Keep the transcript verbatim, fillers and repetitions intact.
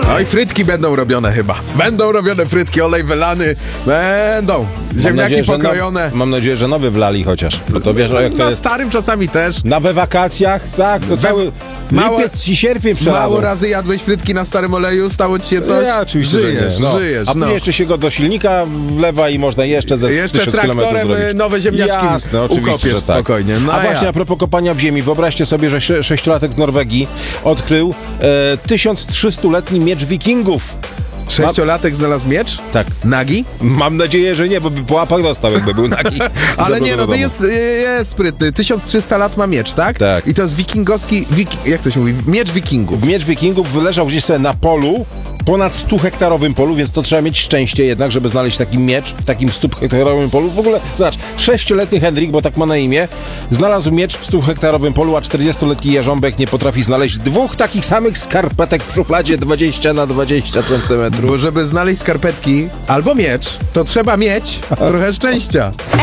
Oj, frytki będą robione chyba. Będą robione frytki, olej wylany. Będą. Ziemniaki nadzieję, że pokrojone. No, mam nadzieję, że nowy wlali chociaż. Bo to wiesz, jak to Na jest. starym czasami też. Na we wakacjach, tak, to cały mało- lipiec i sierpień przelało. Mało razy jadłeś frytki na starym oleju, stało ci się coś? Ja oczywiście, żyjesz, że nie. No. żyjesz. A później no. jeszcze się go do silnika wlewa i można jeszcze ze Jeszcze tysiąc kilometrów traktorem zrobić. nowe ziemniaczki Jasne, oczywiście, ukopiesz że tak. spokojnie. No a właśnie ja. a propos kopania w ziemi, wyobraźcie sobie, że sze- sześciolatek z Norwegii odkrył e, tysiąc trzystuletni miecz wikingów. Sześciolatek znalazł miecz? Tak. Nagi? Mam nadzieję, że nie, bo by po łapach dostał, jakby był nagi. Ale nie, no to Zabrał do jest, jest sprytny. tysiąc trzysta lat ma miecz, tak? Tak. I to jest wikingowski, wik, jak to się mówi? Miecz wikingów. Miecz wikingów wyleżał gdzieś sobie na polu, ponad stu hektarowym polu, więc to trzeba mieć szczęście jednak, żeby znaleźć taki miecz w takim stu hektarowym polu. W ogóle, zobacz, sześcioletni Henryk, bo tak ma na imię, znalazł miecz w stu hektarowym polu, a czterdziestoletni Jarząbek nie potrafi znaleźć dwóch takich samych skarpetek w szufladzie dwadzieścia na dwadzieścia centymetrów. Bo żeby znaleźć skarpetki albo miecz, to trzeba mieć trochę szczęścia.